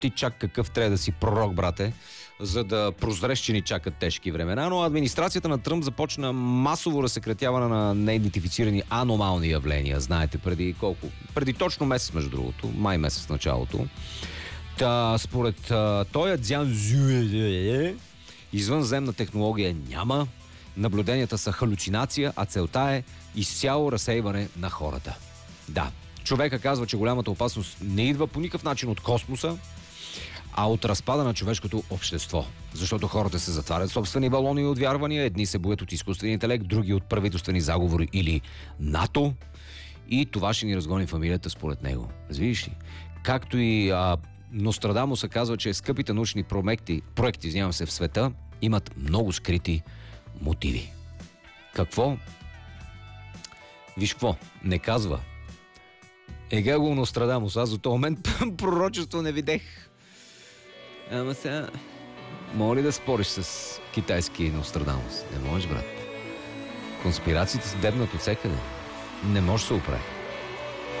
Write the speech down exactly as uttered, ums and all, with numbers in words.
ти чак какъв трябва да си пророк, брате, за да прозреш, че ни чакат тежки времена, но администрацията на Тръмп започна масово разсекретяване на неидентифицирани аномални явления. Знаете, преди колко? Преди точно месец, между другото, май месец в началото. Та, според а, той Цзян Зюе, извънземна технология няма, наблюденията са халюцинация, а целта е изцяло разсейване на хората. Да, човека казва, че голямата опасност не идва по никакъв начин от космоса, а от разпада на човешкото общество. Защото хората се затварят в собствени балони от вярвания, едни се боят от изкуствен интелект, други от правителствени заговори или НАТО. И това ще ни разгони фамилията според него. Разбираш ли? Както и а, Нострадамус се казва, че скъпите научни проекти, проекти извинявам се, в света имат много скрити мотиви. Какво? Виж какво? Не казва. Ега го Нострадамус. Аз до този момент пророчество не видех. Ама сега... Мога ли да спориш с китайски Нострадамус? Не можеш, брат. Конспирациите се дебнат от всекъде. Не може да се оправи.